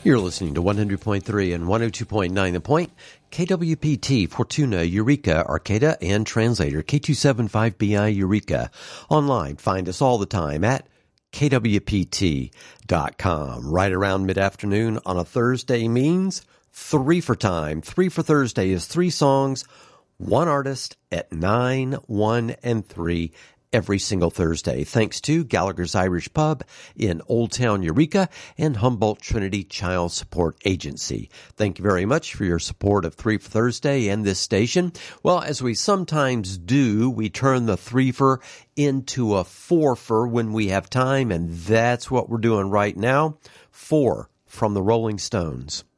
You're listening to 100.3 and 102.9 The Point, KWPT, Fortuna, Eureka, Arcata, and Translator, K275BI Eureka. Online, find us all the time at kwpt.com. Right around mid-afternoon on a Thursday means 3 for time. 3 for Thursday is 3 songs, 1 artist at 9, 1, and 3 every single Thursday, thanks to Gallagher's Irish Pub in Old Town Eureka and Humboldt Trinity Child Support Agency. Thank you very much for your support of 3 for Thursday and this station. Well, as we sometimes do, we turn the 3-fer into a 4-fer when we have time, and that's what we're doing right now. 4 from the Rolling Stones.